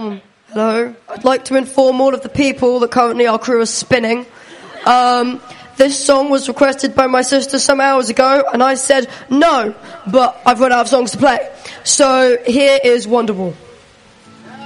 Hello. I'd like to inform all of the people that currently our crew is spinning. This song was requested by my sister some hours ago, and I said no, but I've run out of songs to play. So here is Wonderwall.